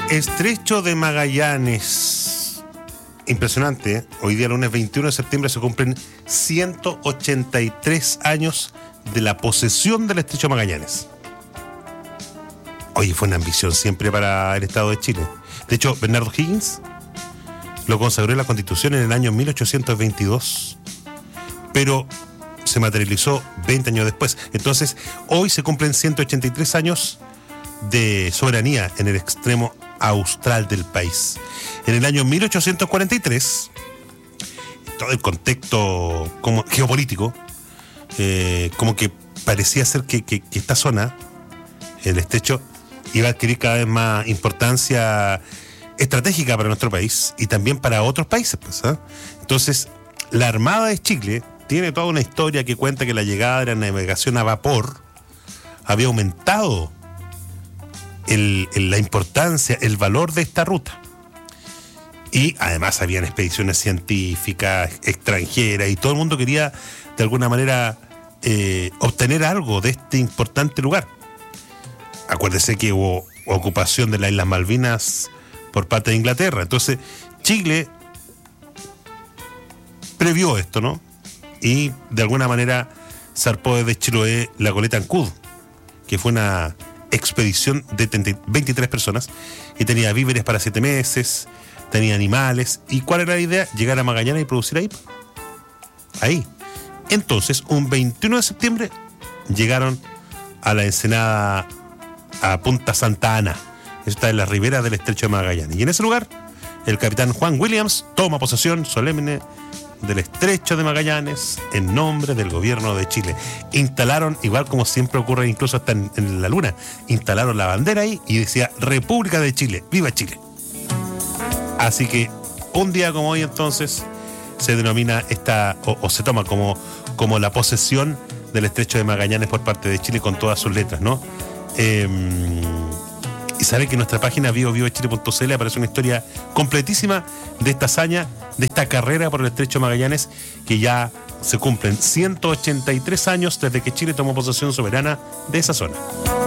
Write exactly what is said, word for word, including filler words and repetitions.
Estrecho de Magallanes. Impresionante, ¿eh? Hoy día, lunes veintiuno de septiembre, se cumplen ciento ochenta y tres años de la posesión del Estrecho de Magallanes. Oye, fue una ambición siempre para el Estado de Chile. De hecho, Bernardo Higgins lo consagró en la Constitución en el año mil ochocientos veintidós, pero se materializó veinte años después. Entonces, hoy se cumplen ciento ochenta y tres años de soberanía en el extremo austral del país. En el año mil ochocientos cuarenta y tres, todo el contexto como geopolítico, eh, como que parecía ser que, que, que esta zona, el estrecho, iba a adquirir cada vez más importancia estratégica para nuestro país y también para otros países, pues, ¿eh? Entonces, la Armada de Chile tiene toda una historia que cuenta que la llegada de la navegación a vapor había aumentado el, el, la importancia, el valor de esta ruta. Y además habían expediciones científicas extranjeras y todo el mundo quería de alguna manera eh, obtener algo de este importante lugar. Acuérdese que hubo ocupación de las Islas Malvinas por parte de Inglaterra. Entonces, Chile previó esto, ¿no? Y de alguna manera zarpó desde Chiloé la goleta Ancud, que fue una expedición de veintitrés personas y tenía víveres para siete meses, tenía animales. ¿Y cuál era la idea? Llegar a Magallanes y producir ahí. Ahí. Entonces, un veintiuno de septiembre, llegaron a la Ensenada, a Punta Santa Ana. Eso está en la ribera del Estrecho de Magallanes. Y en ese lugar, el capitán Juan Williams toma posesión solemne del Estrecho de Magallanes en nombre del gobierno de Chile. Instalaron, igual como siempre ocurre incluso hasta en, en la luna, instalaron la bandera ahí y decía República de Chile, ¡viva Chile! Así que un día como hoy entonces se denomina esta, o, o se toma como, como la posesión del Estrecho de Magallanes por parte de Chile con todas sus letras, ¿no? Eh, y sabe que en nuestra página bio bio chile punto c l aparece una historia completísima de esta hazaña, de esta carrera por el Estrecho de Magallanes, que ya se cumplen ciento ochenta y tres años desde que Chile tomó posesión soberana de esa zona.